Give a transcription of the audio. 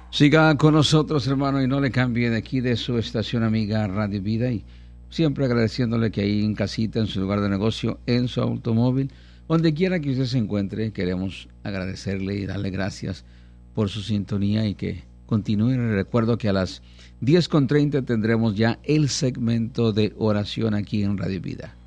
Siga con nosotros, hermano, y no le cambie de aquí de su estación amiga Radio Vida, y siempre agradeciéndole que ahí en casita, en su lugar de negocio, en su automóvil, donde quiera que usted se encuentre, queremos agradecerle y darle gracias por su sintonía y que continúe. Recuerdo que a las 10:30 tendremos ya el segmento de oración aquí en Radio Vida.